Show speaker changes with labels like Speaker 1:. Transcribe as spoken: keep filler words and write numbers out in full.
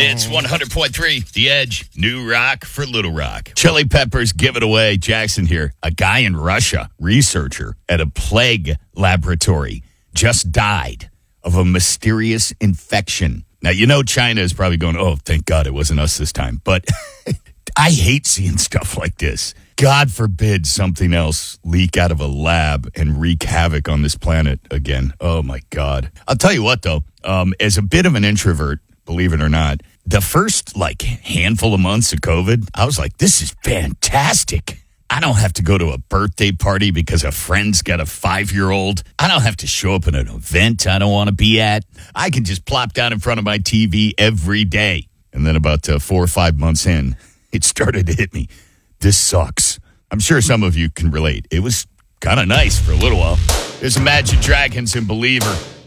Speaker 1: It's one hundred point three, The Edge, New Rock for Little Rock. Chili Peppers give it away. Jackson here. A guy in Russia, researcher at a plague laboratory, just died of a mysterious infection. Now, you know China is probably going, oh, thank God it wasn't us this time. But I hate seeing stuff like this. God forbid something else leak out of a lab and wreak havoc on this planet again. Oh, my God. I'll tell you what, though. Um, as a bit of an introvert, believe it or not, the first, like, handful of months of COVID, I was like, this is fantastic. I don't have to go to a birthday party because a friend's got a five-year-old. I don't have to show up at an event I don't want to be at. I can just plop down in front of my T V every day. And then about uh, four or five months in, it started to hit me. This sucks. I'm sure some of you can relate. It was kind of nice for a little while. There's Imagine Dragons and Believer.